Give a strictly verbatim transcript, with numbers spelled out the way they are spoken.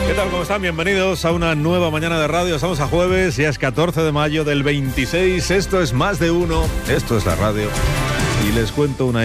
¿Qué tal? ¿Cómo están? Bienvenidos a una nueva mañana de radio. Estamos a jueves, ya es catorce de mayo del veintiséis. Esto es Más de Uno, esto es la radio. Y les cuento una